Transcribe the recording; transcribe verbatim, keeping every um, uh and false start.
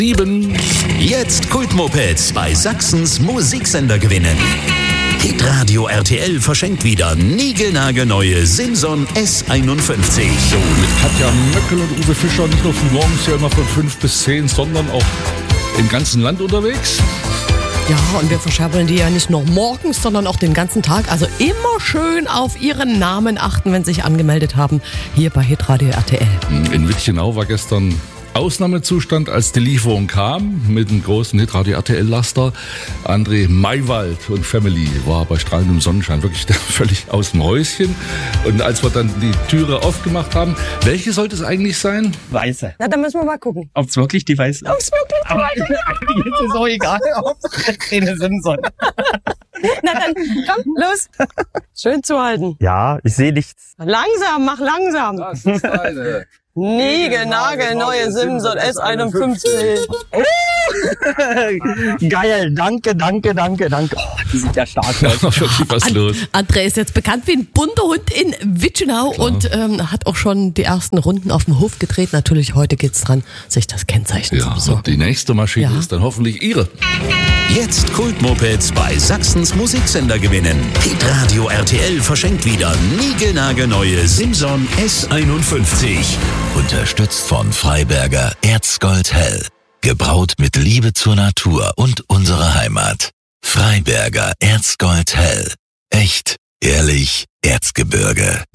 Sieben. Jetzt Kultmopeds bei Sachsens Musiksender gewinnen. Hitradio R T L verschenkt wieder niegelnagelneue Simson S einundfünfzig. So, mit Katja Möckel und Uwe Fischer nicht nur von morgens ja immer von fünf bis zehn, sondern auch im ganzen Land unterwegs. Ja, und wir verscherbeln die ja nicht nur morgens, sondern auch den ganzen Tag. Also immer schön auf ihren Namen achten, wenn sie sich angemeldet haben, hier bei Hitradio R T L. In Witchenau war gestern Ausnahmezustand, als die Lieferung kam mit dem großen Hitradio R T L-Laster. André Maywald und Family war bei strahlendem Sonnenschein wirklich völlig aus dem Häuschen. Und als wir dann die Türe aufgemacht haben, welche sollte es eigentlich sein? Weiße. Na, dann müssen wir mal gucken. Ob es wirklich die weiße ist? Ob es wirklich Aber jetzt ist auch egal, ob es eine Simson. Na dann, komm, los. Schön zu halten. Ja, ich sehe nichts. Langsam, mach langsam. Das ist eine Niegelnagelneue Simson S einundfünfzig. Geil, danke, danke, danke, danke. Oh, die sind ja stark. Ja, wirklich was An- los. André ist jetzt bekannt wie ein bunter Hund in Witchenau und ähm, hat auch schon die ersten Runden auf dem Hof gedreht. Natürlich, heute geht's dran, sich das Kennzeichen zu Ja, besorgen. und die nächste Maschine Ja. ist dann hoffentlich Ihre. Jetzt Kultmopeds bei Sachsens Musiksender gewinnen. Hitradio R T L verschenkt wieder niegelnagelneue Simson S einundfünfzig. Unterstützt von Freiberger Erzgold Hell. Gebraut mit Liebe zur Natur und unserer Heimat. Freiberger Erzgold Hell. Echt, ehrlich, Erzgebirge.